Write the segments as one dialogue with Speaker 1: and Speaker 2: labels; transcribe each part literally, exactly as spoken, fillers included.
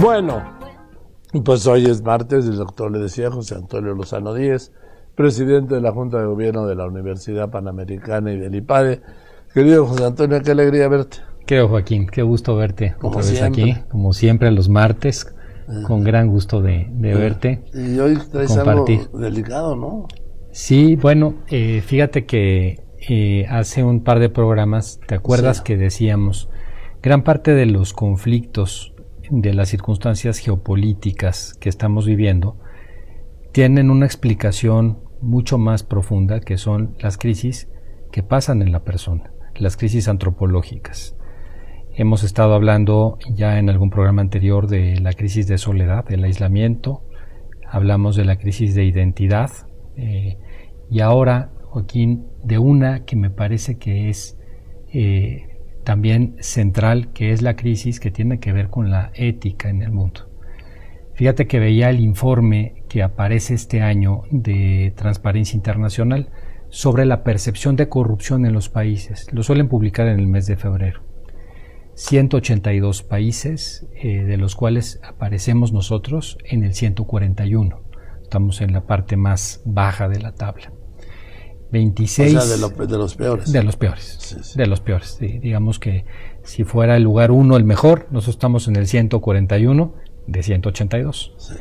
Speaker 1: Bueno, pues hoy es martes, el doctor le decía José Antonio Lozano Díez, presidente de la Junta de Gobierno de la Universidad Panamericana y del IPADE. Querido José Antonio, qué alegría verte.
Speaker 2: Querido Joaquín, qué gusto verte
Speaker 1: Como
Speaker 2: otra vez
Speaker 1: siempre.
Speaker 2: aquí, como siempre los martes, eh, con gran gusto de, de eh, verte.
Speaker 1: Y hoy traes algo delicado, ¿no?
Speaker 2: Sí, bueno, eh, fíjate que eh, hace un par de programas, ¿te acuerdas sí. que decíamos, gran parte de los conflictos, de las circunstancias geopolíticas que estamos viviendo, tienen una explicación mucho más profunda, que son las crisis que pasan en la persona, las crisis antropológicas. Hemos estado hablando ya en algún programa anterior de la crisis de soledad, del aislamiento, hablamos de la crisis de identidad, eh, y ahora, Joaquín, de una que me parece que es eh, también central, que es la crisis que tiene que ver con la ética en el mundo. Fíjate que veía el informe que aparece este año de Transparencia Internacional sobre la percepción de corrupción en los países. Lo suelen publicar en el mes de febrero. ciento ochenta y dos países, eh, de los cuales aparecemos nosotros en el ciento cuarenta y uno. Estamos en la parte más baja de la tabla. veintiséis,
Speaker 1: o sea, de, lo, de los peores.
Speaker 2: De los peores,
Speaker 1: sí, sí.
Speaker 2: de los peores. Sí, digamos que si fuera el lugar uno el mejor, nosotros estamos en el ciento cuarenta y uno de ciento ochenta y dos.
Speaker 1: Sí.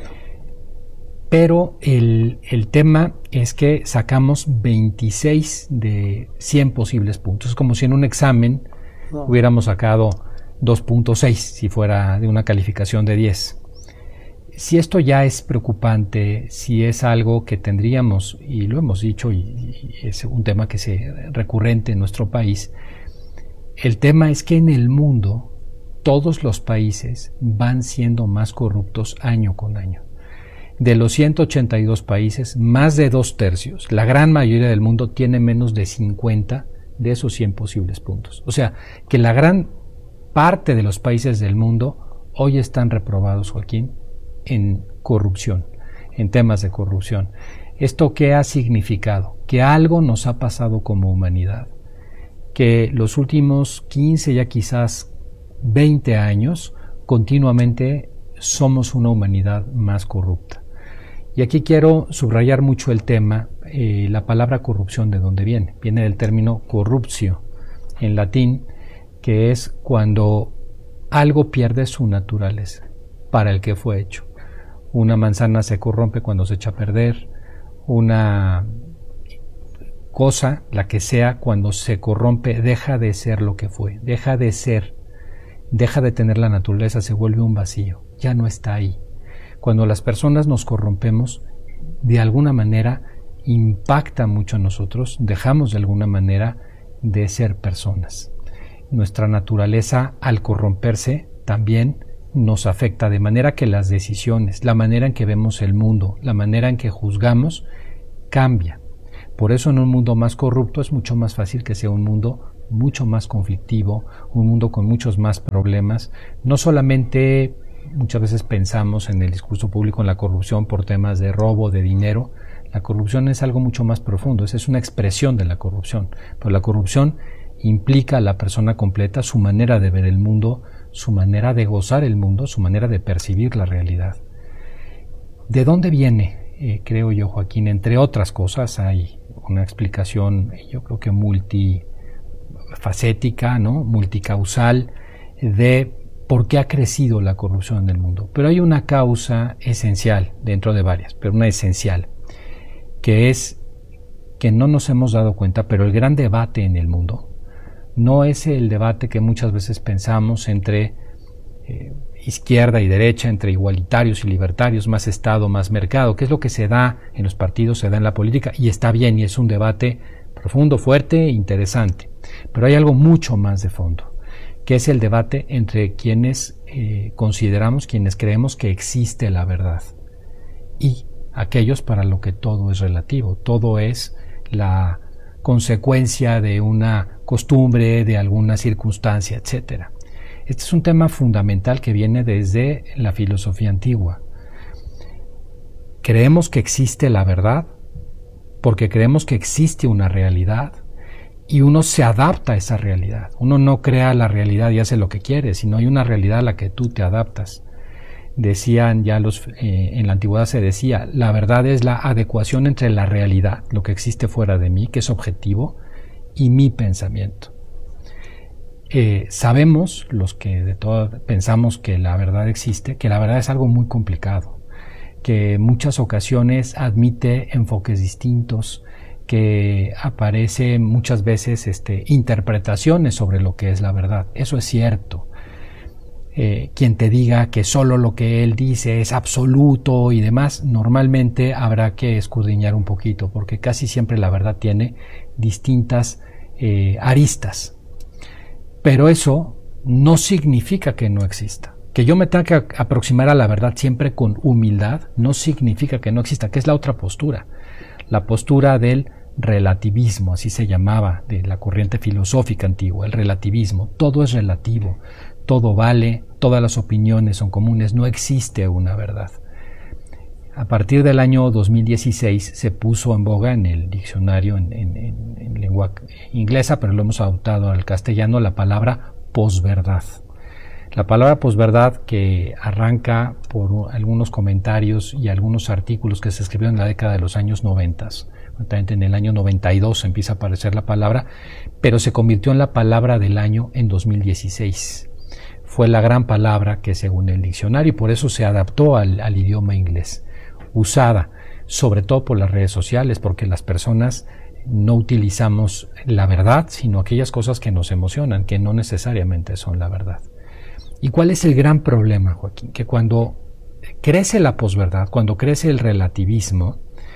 Speaker 2: Pero el, el tema es que sacamos veintiséis de cien posibles puntos. Es como si en un examen no. hubiéramos sacado dos punto seis, si fuera de una calificación de diez. Si esto ya es preocupante, si es algo que tendríamos, y lo hemos dicho, y, y es un tema que es recurrente en nuestro país, el tema es que en el mundo todos los países van siendo más corruptos año con año. De los ciento ochenta y dos países, más de dos tercios, la gran mayoría del mundo tiene menos de cincuenta de esos cien posibles puntos. O sea, que la gran parte de los países del mundo hoy están reprobados, Joaquín, en corrupción, en temas de corrupción. ¿Esto qué ha significado? Que algo nos ha pasado como humanidad, que los últimos quince, ya quizás veinte años, continuamente somos una humanidad más corrupta. Y aquí quiero subrayar mucho el tema, eh, la palabra corrupción, ¿de dónde viene? Viene del término corruptio, en latín, que es cuando algo pierde su naturaleza para el que fue hecho. Una manzana se corrompe cuando se echa a perder, una cosa, la que sea, cuando se corrompe, deja de ser lo que fue, deja de ser, deja de tener la naturaleza, se vuelve un vacío, ya no está ahí. Cuando las personas nos corrompemos, de alguna manera impacta mucho en nosotros, dejamos de alguna manera de ser personas. Nuestra naturaleza, al corromperse, también nos afecta, de manera que las decisiones, la manera en que vemos el mundo, la manera en que juzgamos, cambia. Por eso en un mundo más corrupto es mucho más fácil que sea un mundo mucho más conflictivo, un mundo con muchos más problemas. No solamente muchas veces pensamos en el discurso público en la corrupción por temas de robo, de dinero. La corrupción es algo mucho más profundo, esa es una expresión de la corrupción. Pero la corrupción implica a la persona completa, su manera de ver el mundo, su manera de gozar el mundo, su manera de percibir la realidad. ¿De dónde viene? Eh, creo yo, Joaquín, entre otras cosas hay una explicación, yo creo que multifacética, ¿no? multicausal, de por qué ha crecido la corrupción en el mundo. Pero hay una causa esencial, dentro de varias, pero una esencial, que es que no nos hemos dado cuenta, pero el gran debate en el mundo no es el debate que muchas veces pensamos entre eh, izquierda y derecha, entre igualitarios y libertarios, más Estado, más mercado, que es lo que se da en los partidos, se da en la política, y está bien, y es un debate profundo, fuerte e interesante. Pero hay algo mucho más de fondo, que es el debate entre quienes eh, consideramos, quienes creemos que existe la verdad, y aquellos para lo que todo es relativo, todo es la consecuencia de una costumbre, de alguna circunstancia, etcétera. Este es un tema fundamental que viene desde la filosofía antigua. Creemos que existe la verdad porque creemos que existe una realidad y uno se adapta a esa realidad. Uno no crea la realidad y hace lo que quiere, sino hay una realidad a la que tú te adaptas. decían ya los, eh, en la antigüedad se decía, la verdad es la adecuación entre la realidad, lo que existe fuera de mí, que es objetivo, y mi pensamiento. Eh, sabemos, los que de todo pensamos que la verdad existe, que la verdad es algo muy complicado, que en muchas ocasiones admite enfoques distintos, que aparece muchas veces este, interpretaciones sobre lo que es la verdad. Eso es cierto. Eh, quien te diga que solo lo que él dice es absoluto y demás, normalmente habrá que escudriñar un poquito, porque casi siempre la verdad tiene distintas eh, aristas. Pero eso no significa que no exista. Que yo me tenga que aproximar a la verdad siempre con humildad no significa que no exista, que es la otra postura. La postura del relativismo, así se llamaba, de la corriente filosófica antigua, el relativismo. Todo es relativo, todo vale, todas las opiniones son comunes, no existe una verdad. A partir del año dos mil dieciséis se puso en boga en el diccionario en, en, en, en lengua inglesa, pero lo hemos adoptado al castellano, la palabra posverdad. La palabra posverdad, que arranca por algunos comentarios y algunos artículos que se escribieron en la década de los años noventa. En el año noventa y dos empieza a aparecer la palabra, pero se convirtió en la palabra del año en dos mil dieciséis. Fue la gran palabra que, según el diccionario, y por eso se adaptó al, al idioma inglés, usada sobre todo por las redes sociales, porque las personas no utilizamos la verdad, sino aquellas cosas que nos emocionan, que no necesariamente son la verdad. ¿Y cuál es el gran problema, Joaquín? Que cuando crece la posverdad, cuando crece el relativismo,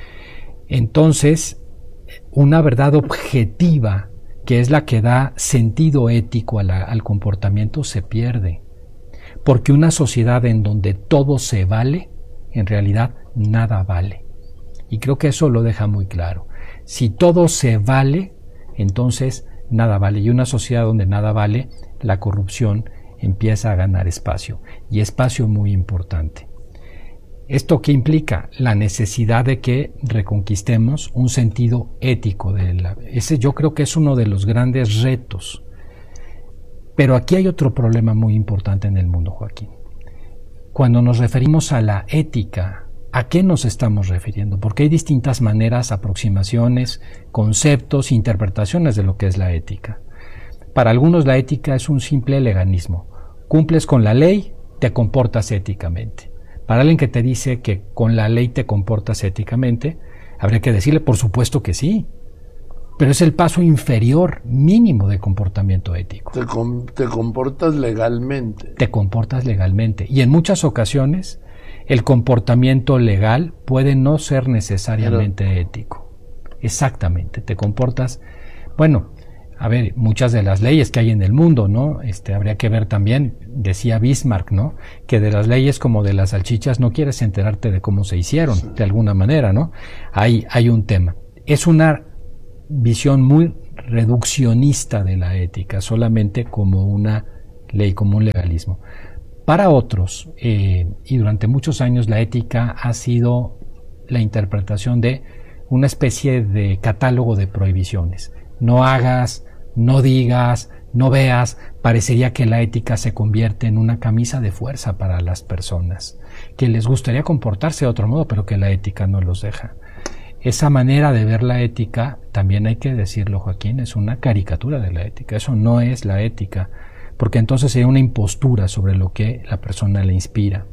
Speaker 2: entonces una verdad objetiva, que es la que da sentido ético a la, al comportamiento, se pierde. Porque una sociedad en donde todo se vale, en realidad nada vale. Y creo que eso lo deja muy claro. Si todo se vale, entonces nada vale. Y una sociedad donde nada vale, la corrupción empieza a ganar espacio, y espacio muy importante. ¿Esto qué implica? La necesidad de que reconquistemos un sentido ético de la... Ese yo creo que es uno de los grandes retos. Pero aquí hay otro problema muy importante en el mundo, Joaquín. Cuando nos referimos a la ética, ¿a qué nos estamos refiriendo? Porque hay distintas maneras, aproximaciones, conceptos, interpretaciones de lo que es la ética. Para algunos la ética es un simple legalismo. Cumples con la ley, te comportas éticamente. Para alguien que te dice que con la ley te comportas éticamente, habría que decirle, por supuesto que sí, pero es el paso inferior mínimo de comportamiento ético.
Speaker 1: Te, com te comportas legalmente.
Speaker 2: Te comportas legalmente. Y en muchas ocasiones el comportamiento legal puede no ser necesariamente pero... ético. Exactamente, te comportas... Bueno, a ver, muchas de las leyes que hay en el mundo, ¿no? Este, habría que ver también, decía Bismarck, ¿no? Que de las leyes como de las salchichas no quieres enterarte de cómo se hicieron, sí, de alguna manera, ¿no? Hay, hay un tema. Es una visión muy reduccionista de la ética, solamente como una ley, como un legalismo. Para otros, eh, y durante muchos años, la ética ha sido la interpretación de una especie de catálogo de prohibiciones. No hagas, no digas, no veas. Parecería que la ética se convierte en una camisa de fuerza para las personas, que les gustaría comportarse de otro modo, pero que la ética no los deja. Esa manera de ver la ética, también hay que decirlo, Joaquín, es una caricatura de la ética. Eso no es la ética, porque entonces sería una impostura sobre lo que la persona le inspira.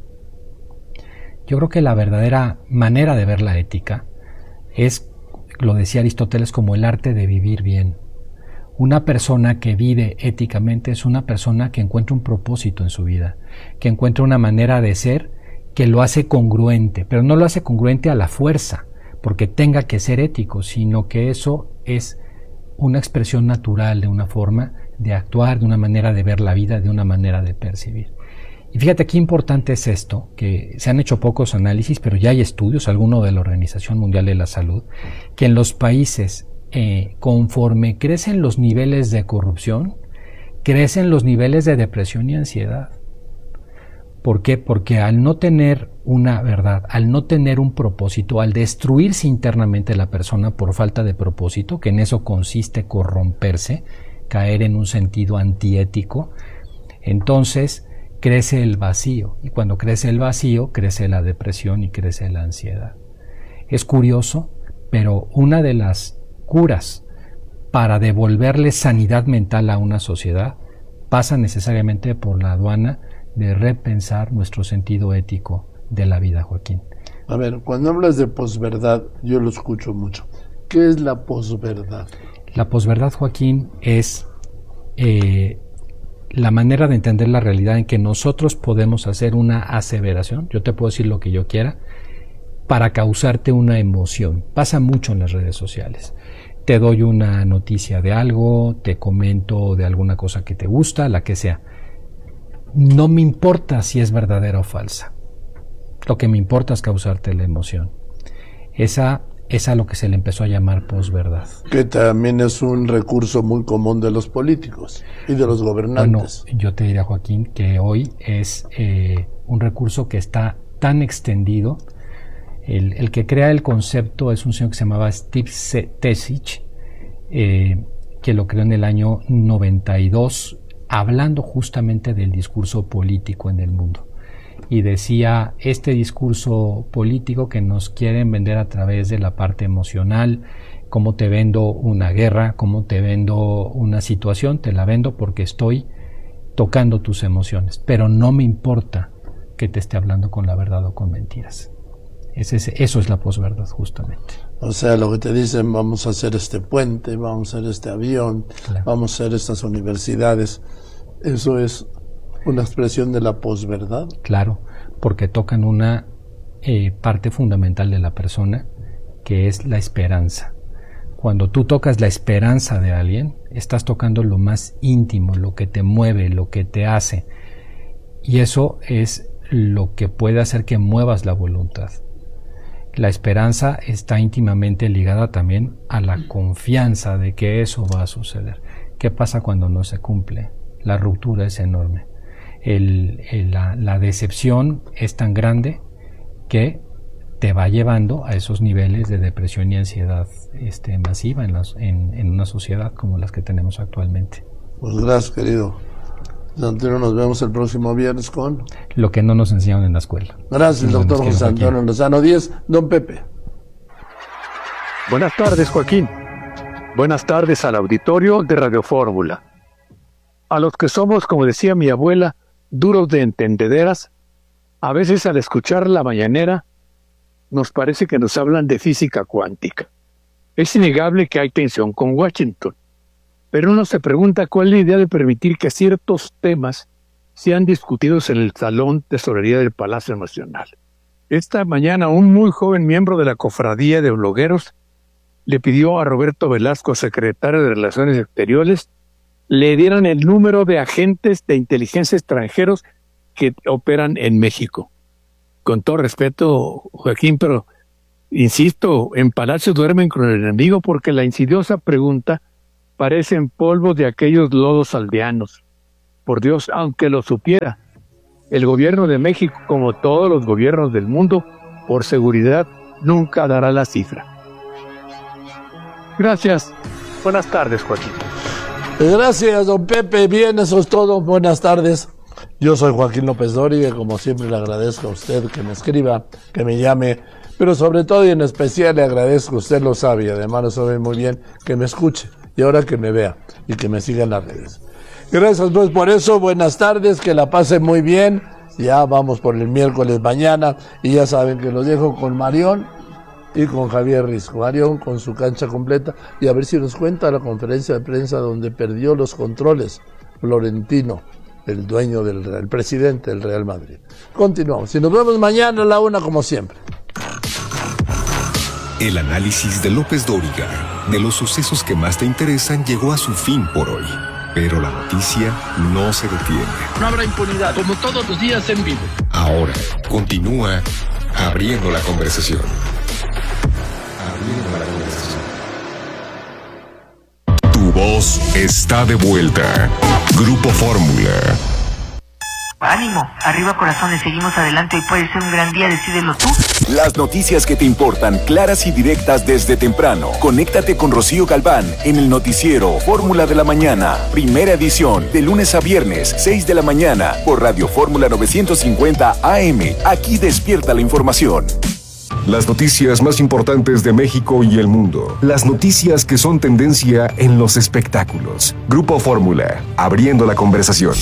Speaker 2: Yo creo que la verdadera manera de ver la ética es, lo decía Aristóteles, como el arte de vivir bien. Una persona que vive éticamente es una persona que encuentra un propósito en su vida, que encuentra una manera de ser que lo hace congruente, pero no lo hace congruente a la fuerza, porque tenga que ser ético, sino que eso es una expresión natural de una forma de actuar, de una manera de ver la vida, de una manera de percibir. Y fíjate qué importante es esto, que se han hecho pocos análisis, pero ya hay estudios, alguno de la Organización Mundial de la Salud, que en los países, eh, conforme crecen los niveles de corrupción, crecen los niveles de depresión y ansiedad. ¿Por qué? Porque al no tener una verdad, al no tener un propósito, al destruirse internamente la persona por falta de propósito, que en eso consiste corromperse, caer en un sentido antiético, entonces crece el vacío, y cuando crece el vacío, crece la depresión y crece la ansiedad. Es curioso, pero una de las curas para devolverle sanidad mental a una sociedad pasa necesariamente por la aduana de repensar nuestro sentido ético de la vida, Joaquín.
Speaker 1: A ver, cuando hablas de posverdad, yo lo escucho mucho. ¿Qué es la posverdad?
Speaker 2: La posverdad, Joaquín, es eh, la manera de entender la realidad en que nosotros podemos hacer una aseveración, yo te puedo decir lo que yo quiera, para causarte una emoción. Pasa mucho en las redes sociales. Te doy una noticia de algo, te comento de alguna cosa que te gusta, la que sea. No me importa si es verdadera o falsa. Lo que me importa es causarte la emoción. Esa es a lo que se le empezó a llamar posverdad.
Speaker 1: Que también es un recurso muy común de los políticos y de los gobernantes.
Speaker 2: Bueno, yo te diría, Joaquín, que hoy es eh, un recurso que está tan extendido. El, el que crea el concepto es un señor que se llamaba Steve Tesich, eh, que lo creó en el año noventa y dos, hablando justamente del discurso político en el mundo. Y decía, este discurso político que nos quieren vender a través de la parte emocional, cómo te vendo una guerra, cómo te vendo una situación, te la vendo porque estoy tocando tus emociones, pero no me importa que te esté hablando con la verdad o con mentiras. Es ese, eso es la posverdad, justamente.
Speaker 1: O sea, lo que te dicen, vamos a hacer este puente, vamos a hacer este avión, claro, vamos a hacer estas universidades, eso es una expresión de la posverdad.
Speaker 2: Claro, porque tocan una eh, parte fundamental de la persona, que es la esperanza. Cuando tú tocas la esperanza de alguien, estás tocando lo más íntimo, lo que te mueve, lo que te hace. Y eso es lo que puede hacer que muevas la voluntad. La esperanza está íntimamente ligada también a la confianza de que eso va a suceder. ¿Qué pasa cuando no se cumple? La ruptura es enorme. El, el, la, la decepción es tan grande que te va llevando a esos niveles de depresión y ansiedad este, masiva en, las, en, en una sociedad como las que tenemos actualmente.
Speaker 1: Pues gracias, querido Antonio, nos vemos el próximo viernes con
Speaker 2: lo que no nos enseñaron en la escuela.
Speaker 1: Gracias,
Speaker 2: no,
Speaker 1: doctor José Antonio Lozano Díez. Don Pepe.
Speaker 3: Buenas tardes, Joaquín. Buenas tardes al auditorio de Radio Fórmula. A los que somos, como decía mi abuela, duros de entendederas, a veces al escuchar la mañanera nos parece que nos hablan de física cuántica. Es innegable que hay tensión con Washington, pero uno se pregunta cuál es la idea de permitir que ciertos temas sean discutidos en el Salón de Tesorería del Palacio Nacional. Esta mañana un muy joven miembro de la Cofradía de Blogueros le pidió a Roberto Velasco, secretario de Relaciones Exteriores, le dieran el número de agentes de inteligencia extranjeros que operan en México. Con todo respeto, Joaquín, pero insisto, en Palacio duermen con el enemigo porque la insidiosa pregunta parecen polvos de aquellos lodos aldeanos. Por Dios, aunque lo supiera, el gobierno de México, como todos los gobiernos del mundo, por seguridad, nunca dará la cifra. Gracias. Buenas tardes, Joaquín.
Speaker 1: Gracias, don Pepe. Bien, eso es todo. Buenas tardes. Yo soy Joaquín López Dóriga y como siempre le agradezco a usted que me escriba, que me llame, pero sobre todo y en especial le agradezco, usted lo sabe y además lo sabe muy bien, que me escuche y ahora que me vea y que me siga en las redes. Gracias pues por eso, buenas tardes, que la pasen muy bien. Ya vamos por el miércoles mañana y ya saben que los dejo con Marión y con Javier Risco. Marión con su cancha completa y a ver si nos cuenta la conferencia de prensa donde perdió los controles Florentino, el dueño del el presidente del Real Madrid. Continuamos y nos vemos mañana a la una como siempre.
Speaker 4: El análisis de López Dóriga de los sucesos que más te interesan llegó a su fin por hoy. Pero la noticia no se detiene.
Speaker 5: No habrá impunidad, como todos los días en vivo.
Speaker 4: Ahora continúa abriendo la conversación. Abriendo la conversación. Tu voz está de vuelta. Grupo Fórmula.
Speaker 6: Ánimo, arriba corazones, seguimos adelante, hoy puede ser un gran día, decídelo tú.
Speaker 7: Las noticias que te importan, claras y directas desde temprano. Conéctate con Rocío Galván en el noticiero Fórmula de la Mañana, primera edición, de lunes a viernes, seis de la mañana, por Radio Fórmula novecientos cincuenta A M. Aquí despierta la información.
Speaker 4: Las noticias más importantes de México y el mundo. Las noticias que son tendencia en los espectáculos. Grupo Fórmula, abriendo la conversación.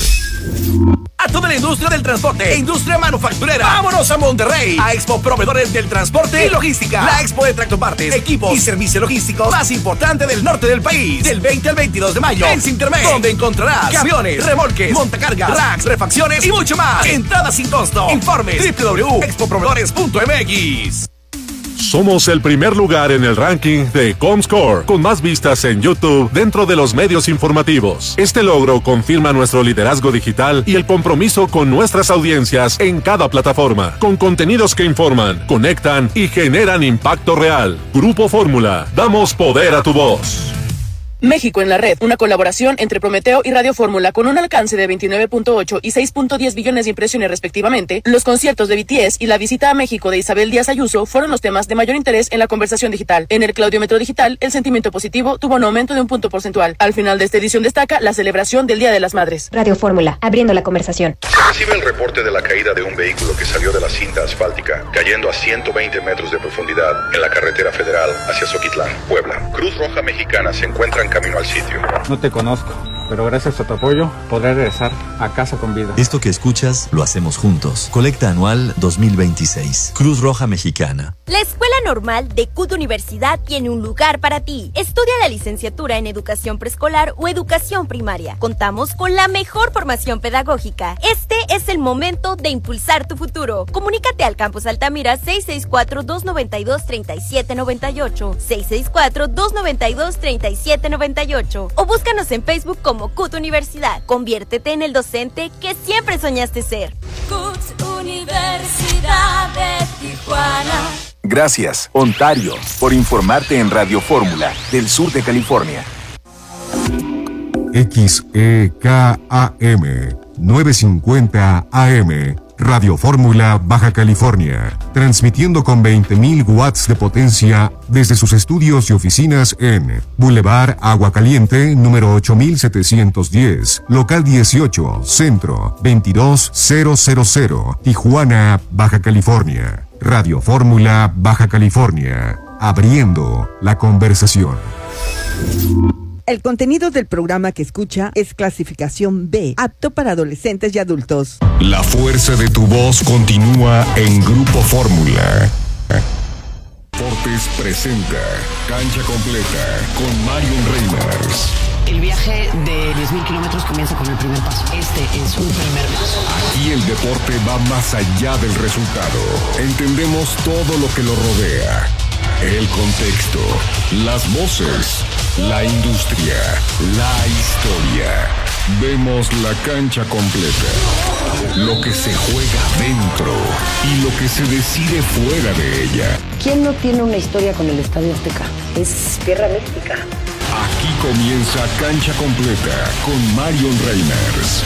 Speaker 8: A toda la industria del transporte e industria manufacturera, vámonos a Monterrey, a Expo Proveedores del Transporte y Logística, la expo de tractopartes, equipos y servicios logísticos más importante del norte del país, del veinte al veintidós de mayo, en Sintermex, donde encontrarás camiones, remolques, montacargas, racks, refacciones y mucho más. Entrada sin costo. Informes doble u doble u doble u punto expo proveedores punto m x.
Speaker 9: Somos el primer lugar en el ranking de Comscore, con más vistas en YouTube dentro de los medios informativos. Este logro confirma nuestro liderazgo digital y el compromiso con nuestras audiencias en cada plataforma, con contenidos que informan, conectan y generan impacto real. Grupo Fórmula, damos poder a tu voz.
Speaker 10: México en la red, una colaboración entre Prometeo y Radio Fórmula con un alcance de veintinueve punto ocho y seis punto diez billones de impresiones respectivamente. Los conciertos de B T S y la visita a México de Isabel Díaz Ayuso fueron los temas de mayor interés en la conversación digital. En el claudiómetro digital, el sentimiento positivo tuvo un aumento de un punto porcentual. Al final de esta edición destaca la celebración del Día de las Madres.
Speaker 11: Radio Fórmula, abriendo la conversación.
Speaker 12: Se recibe el reporte de la caída de un vehículo que salió de la cinta asfáltica, cayendo a ciento veinte metros de profundidad en la carretera federal hacia Zoquitlán, Puebla. Cruz Roja Mexicana se encuentra en camino al sitio.
Speaker 13: No te conozco, pero gracias a tu apoyo podré regresar a casa con vida.
Speaker 14: Esto que escuchas lo hacemos juntos. Colecta anual dos mil veintiséis. Cruz Roja Mexicana.
Speaker 15: La Escuela Normal de C U T Universidad tiene un lugar para ti. Estudia la licenciatura en Educación Preescolar o Educación Primaria. Contamos con la mejor formación pedagógica. Este es el momento de impulsar tu futuro. Comunícate al Campus Altamira seis seis cuatro, dos nueve dos, tres siete nueve ocho, seis seis cuatro, dos nueve dos, tres siete nueve ocho o búscanos en Facebook como C U T Universidad. Conviértete en el docente que siempre soñaste ser.
Speaker 16: C U T Universidad de Tijuana.
Speaker 7: Gracias, Ontario, por informarte en Radio Fórmula del sur de California.
Speaker 17: X E K A M novecientos cincuenta A M, Radio Fórmula, Baja California, transmitiendo con veinte mil watts de potencia desde sus estudios y oficinas en Boulevard Agua Caliente, número ocho mil setecientos diez, local dieciocho, centro, veintidós mil, Tijuana, Baja California. Radio Fórmula, Baja California, abriendo la conversación.
Speaker 18: El contenido del programa que escucha es clasificación B, apto para adolescentes y adultos.
Speaker 4: La fuerza de tu voz continúa en Grupo Fórmula. Deportes presenta Cancha Completa con Marion Reimers.
Speaker 19: El viaje de diez mil kilómetros comienza con el primer paso. Este es un primer paso.
Speaker 4: Aquí el deporte va más allá del resultado. Entendemos todo lo que lo rodea. El contexto, las voces, la industria, la historia. Vemos la cancha completa. Lo que se juega dentro y lo que se decide fuera de ella.
Speaker 19: ¿Quién no tiene una historia con el Estadio Azteca? Es tierra mística.
Speaker 4: Aquí comienza Cancha Completa con Marion Reimers.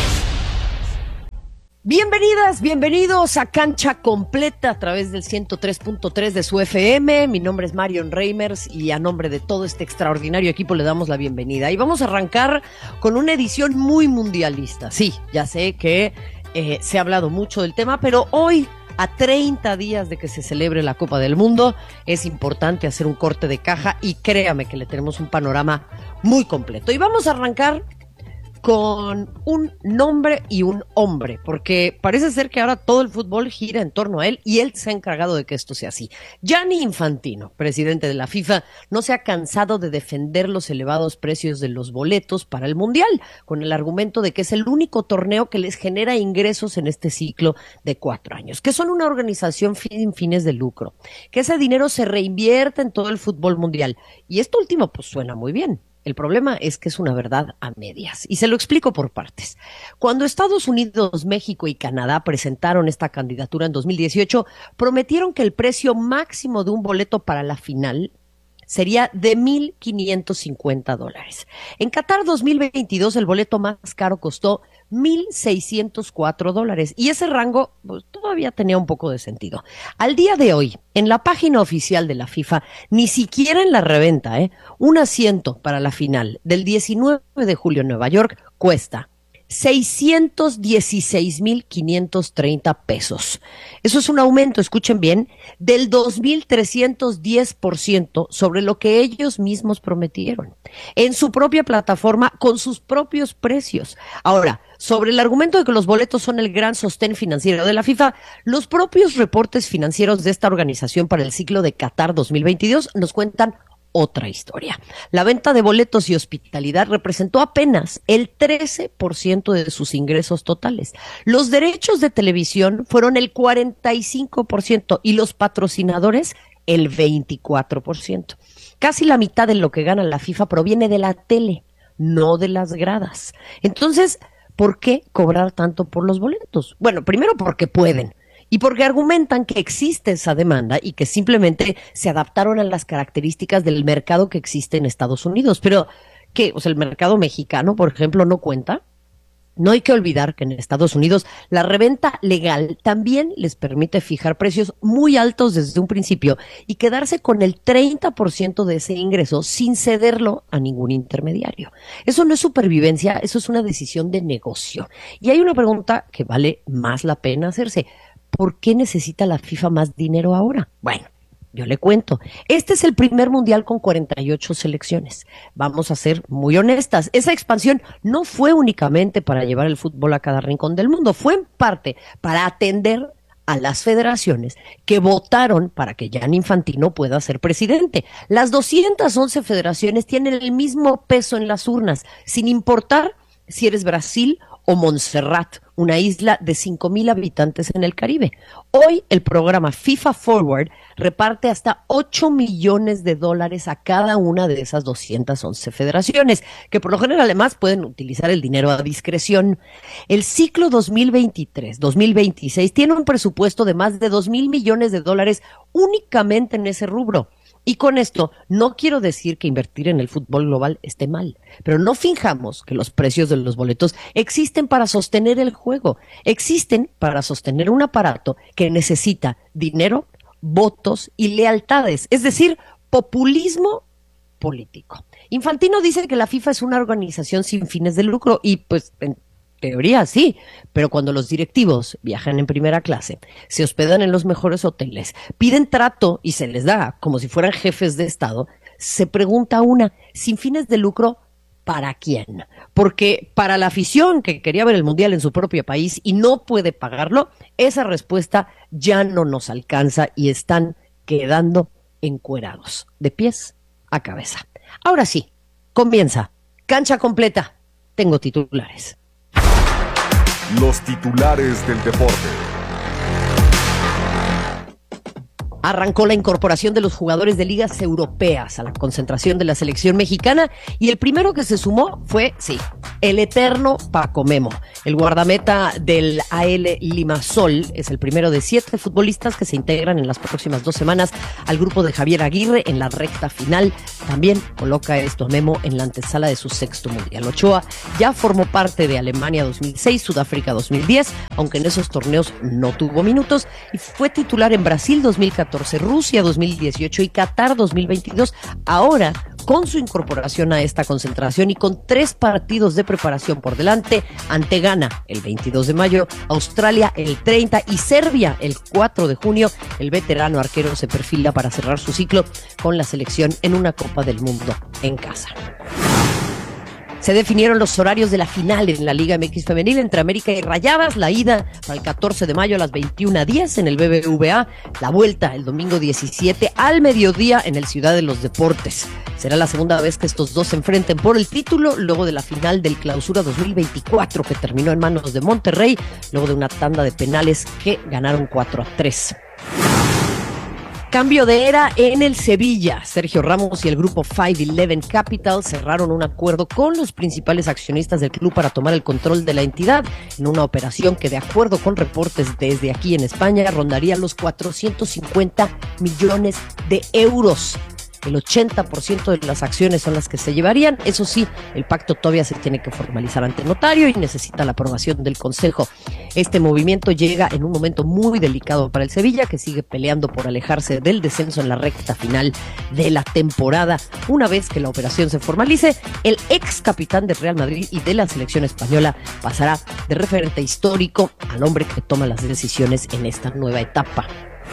Speaker 20: Bienvenidas, bienvenidos a Cancha Completa a través del ciento tres punto tres de su F M. Mi nombre es Marion Reimers y a nombre de todo este extraordinario equipo le damos la bienvenida. Y vamos a arrancar con una edición muy mundialista. Sí, ya sé que eh, se ha hablado mucho del tema, pero hoy, a treinta días de que se celebre la Copa del Mundo, es importante hacer un corte de caja y créame que le tenemos un panorama muy completo. Y vamos a arrancar con un nombre y un hombre, porque parece ser que ahora todo el fútbol gira en torno a él y él se ha encargado de que esto sea así. Gianni Infantino, presidente de la FIFA, no se ha cansado de defender los elevados precios de los boletos para el Mundial, con el argumento de que es el único torneo que les genera ingresos en este ciclo de cuatro años, que son una organización sin fines de lucro, que ese dinero se reinvierte en todo el fútbol mundial. Y esto último pues suena muy bien. El problema es que es una verdad a medias, y se lo explico por partes. Cuando Estados Unidos, México y Canadá presentaron esta candidatura en dos mil dieciocho, prometieron que el precio máximo de un boleto para la final sería de mil quinientos cincuenta dólares. En Qatar dos mil veintidós el boleto más caro costó mil seiscientos cuatro dólares y ese rango pues, todavía tenía un poco de sentido. Al día de hoy, en la página oficial de la FIFA, ni siquiera en la reventa, ¿eh? un asiento para la final del diecinueve de julio en Nueva York cuesta seiscientos dieciséis mil quinientos treinta pesos. Eso es un aumento, escuchen bien, del dos mil trescientos diez por ciento sobre lo que ellos mismos prometieron en su propia plataforma con sus propios precios. Ahora, sobre el argumento de que los boletos son el gran sostén financiero de la FIFA, los propios reportes financieros de esta organización para el ciclo de Qatar dos mil veintidós nos cuentan otra historia. La venta de boletos y hospitalidad representó apenas el trece por ciento de sus ingresos totales. Los derechos de televisión fueron el cuarenta y cinco por ciento y los patrocinadores el veinticuatro por ciento. Casi la mitad de lo que gana la FIFA proviene de la tele, no de las gradas. Entonces, ¿por qué cobrar tanto por los boletos? Bueno, primero porque pueden. Y porque argumentan que existe esa demanda y que simplemente se adaptaron a las características del mercado que existe en Estados Unidos. Pero, ¿qué? O sea, el mercado mexicano, por ejemplo, ¿no cuenta? No hay que olvidar que en Estados Unidos la reventa legal también les permite fijar precios muy altos desde un principio y quedarse con el treinta por ciento de ese ingreso sin cederlo a ningún intermediario. Eso no es supervivencia, eso es una decisión de negocio. Y hay una pregunta que vale más la pena hacerse. ¿Por qué necesita la FIFA más dinero ahora? Bueno, yo le cuento. Este es el primer mundial con cuarenta y ocho selecciones. Vamos a ser muy honestas. Esa expansión no fue únicamente para llevar el fútbol a cada rincón del mundo. Fue en parte para atender a las federaciones que votaron para que Gianni Infantino pueda ser presidente. Las doscientas once federaciones tienen el mismo peso en las urnas, sin importar si eres Brasil o Montserrat, una isla de cinco mil habitantes en el Caribe. Hoy el programa FIFA Forward reparte hasta ocho millones de dólares a cada una de esas doscientas once federaciones, que por lo general además pueden utilizar el dinero a discreción. El ciclo dos mil veintitrés dos mil veintiséis tiene un presupuesto de más de dos mil millones de dólares únicamente en ese rubro. Y con esto no quiero decir que invertir en el fútbol global esté mal, pero no finjamos que los precios de los boletos existen para sostener el juego, existen para sostener un aparato que necesita dinero, votos y lealtades, es decir, populismo político. Infantino dice que la FIFA es una organización sin fines de lucro y pues en teoría sí, pero cuando los directivos viajan en primera clase, se hospedan en los mejores hoteles, piden trato y se les da como si fueran jefes de Estado, se pregunta una, sin fines de lucro, ¿para quién? Porque para la afición que quería ver el Mundial en su propio país y no puede pagarlo, esa respuesta ya no nos alcanza y están quedando encuerados, de pies a cabeza. Ahora sí, comienza, cancha completa, tengo titulares.
Speaker 4: Los titulares del deporte.
Speaker 20: Arrancó la incorporación de los jugadores de ligas europeas a la concentración de la selección mexicana y el primero que se sumó fue, sí, el eterno Paco Memo. El guardameta del A L Limassol es el primero de siete futbolistas que se integran en las próximas dos semanas al grupo de Javier Aguirre en la recta final. También coloca esto a Memo en la antesala de su sexto mundial. Ochoa ya formó parte de Alemania dos mil seis, Sudáfrica dos mil diez, aunque en esos torneos no tuvo minutos, y fue titular en Brasil dos mil catorce, Rusia dos mil dieciocho y Qatar dos mil veintidós. Ahora, con su incorporación a esta concentración y con tres partidos de preparación por delante, ante Ghana el veintidós de mayo, Australia el treinta y Serbia el cuatro de junio, el veterano arquero se perfila para cerrar su ciclo con la selección en una Copa del Mundo en casa. Se definieron los horarios de la final en la Liga M X Femenil entre América y Rayadas. La ida para el catorce de mayo a las veintiuna diez en el B B V A. La vuelta el domingo diecisiete al mediodía en el Ciudad de los Deportes. Será la segunda vez que estos dos se enfrenten por el título luego de la final del Clausura dos mil veinticuatro que terminó en manos de Monterrey luego de una tanda de penales que ganaron cuatro a tres. Cambio de era en el Sevilla. Sergio Ramos y el grupo cinco once Capital cerraron un acuerdo con los principales accionistas del club para tomar el control de la entidad en una operación que, de acuerdo con reportes desde aquí en España, rondaría los cuatrocientos cincuenta millones de euros. el ochenta por ciento de las acciones son las que se llevarían. Eso sí, el pacto todavía se tiene que formalizar ante notario y necesita la aprobación del Consejo. Este movimiento llega en un momento muy delicado para el Sevilla, que sigue peleando por alejarse del descenso en la recta final de la temporada. Una vez que la operación se formalice, el ex capitán del Real Madrid y de la selección española pasará de referente histórico al hombre que toma las decisiones en esta nueva etapa.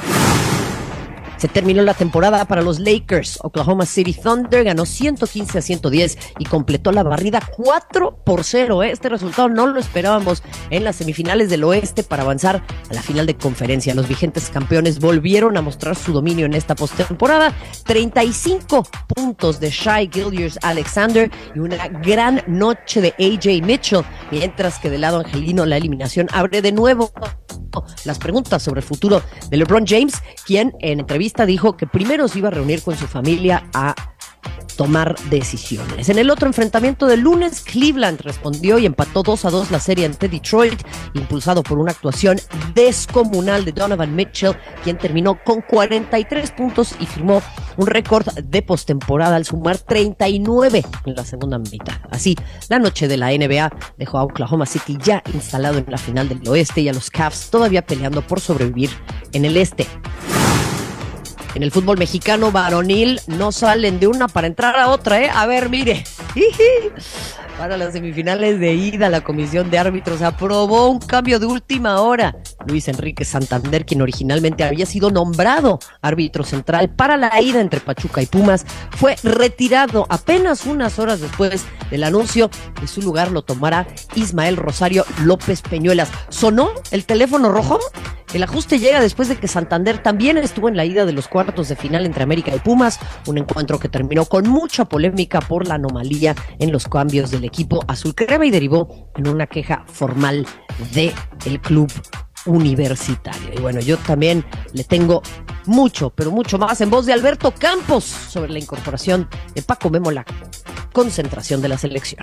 Speaker 20: Se terminó la temporada para los Lakers. Oklahoma City Thunder ganó ciento quince a ciento diez y completó la barrida cuatro por cero. Este resultado no lo esperábamos en las semifinales del oeste para avanzar a la final de conferencia. Los vigentes campeones volvieron a mostrar su dominio en esta postemporada. treinta y cinco puntos de Shai Gilgeous-Alexander y una gran noche de A J Mitchell, mientras que del lado angelino la eliminación abre de nuevo las preguntas sobre el futuro de LeBron James, quien en entrevista dijo que primero se iba a reunir con su familia a tomar decisiones. En el otro enfrentamiento del lunes, Cleveland respondió y empató dos a dos la serie ante Detroit, impulsado por una actuación descomunal de Donovan Mitchell, quien terminó con cuarenta y tres puntos y firmó un récord de postemporada al sumar treinta y nueve en la segunda mitad. Así, la noche de la N B A dejó a Oklahoma City ya instalado en la final del oeste y a los Cavs todavía peleando por sobrevivir en el este. En el fútbol mexicano varonil no salen de una para entrar a otra, ¿eh? A ver, mire. Para las semifinales de ida, la comisión de árbitros aprobó un cambio de última hora. Luis Enrique Santander, quien originalmente había sido nombrado árbitro central para la ida entre Pachuca y Pumas, fue retirado apenas unas horas después del anuncio. En su lugar lo tomará Ismael Rosario López Peñuelas. ¿Sonó el teléfono rojo? El ajuste llega después de que Santander también estuvo en la ida de los cuartos de final entre América y Pumas, un encuentro que terminó con mucha polémica por la anomalía en los cambios del equipo azul crema y derivó en una queja formal del club universitario. Y bueno, yo también le tengo mucho, pero mucho más en voz de Alberto Campos sobre la incorporación de Paco Memo, la concentración de la selección.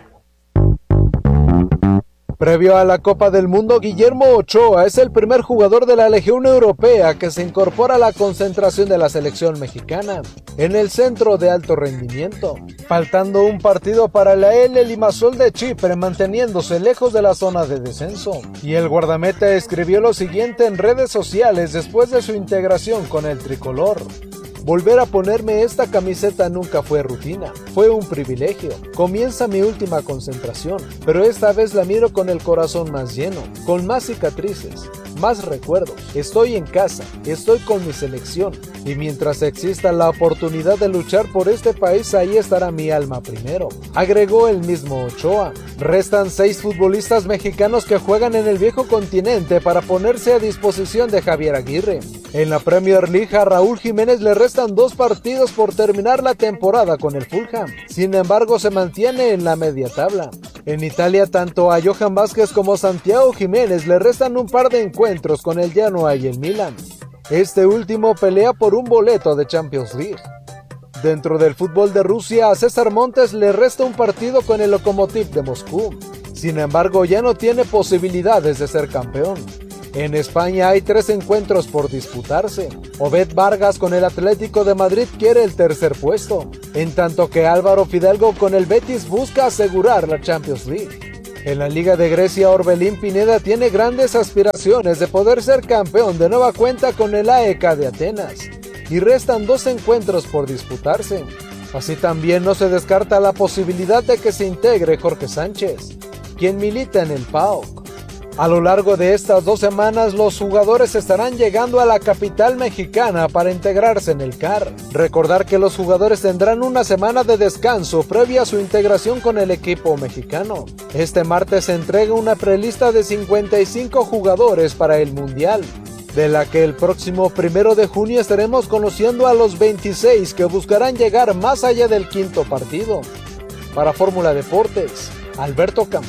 Speaker 21: Previo a la Copa del Mundo, Guillermo Ochoa es el primer jugador de la Legión Europea que se incorpora a la concentración de la selección mexicana en el centro de alto rendimiento, faltando un partido para la El Limassol de Chipre, manteniéndose lejos de la zona de descenso. Y el guardameta escribió lo siguiente en redes sociales después de su integración con el tricolor: volver a ponerme esta camiseta nunca fue rutina, fue un privilegio. Comienza mi última concentración, pero esta vez la miro con el corazón más lleno, con más cicatrices, más recuerdos. Estoy en casa, estoy con mi selección, y mientras exista la oportunidad de luchar por este país, ahí estará mi alma primero, agregó el mismo Ochoa. Restan seis futbolistas mexicanos que juegan en el viejo continente para ponerse a disposición de Javier Aguirre. En la Premier League a Raúl Jiménez le restan dos partidos por terminar la temporada con el Fulham. Sin embargo, se mantiene en la media tabla. En Italia, tanto a Johan Vázquez como Santiago Jiménez le restan un par de encuentros con el Genoa y el Milan. Este último pelea por un boleto de Champions League. Dentro del fútbol de Rusia, a César Montes le resta un partido con el Lokomotiv de Moscú. Sin embargo, ya no tiene posibilidades de ser campeón. En España hay tres encuentros por disputarse. Obed Vargas con el Atlético de Madrid quiere el tercer puesto, en tanto que Álvaro Fidalgo con el Betis busca asegurar la Champions League. En la Liga de Grecia, Orbelín Pineda tiene grandes aspiraciones de poder ser campeón de nueva cuenta con el A E K de Atenas, y restan dos encuentros por disputarse. Así también no se descarta la posibilidad de que se integre Jorge Sánchez, quien milita en el P A O K. A lo largo de estas dos semanas, los jugadores estarán llegando a la capital mexicana para integrarse en el C A R. Recordar que los jugadores tendrán una semana de descanso previa a su integración con el equipo mexicano. Este martes se entrega una prelista de cincuenta y cinco jugadores para el Mundial, de la que el próximo primero de junio estaremos conociendo a los veintiséis que buscarán llegar más allá del quinto partido. Para Fórmula Deportes, Alberto Campos.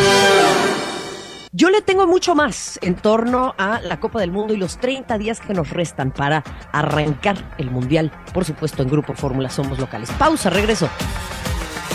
Speaker 20: Yo le tengo mucho más en torno a la Copa del Mundo y los treinta días que nos restan para arrancar el Mundial. Por supuesto, en Grupo Fórmula somos locales. Pausa, regreso.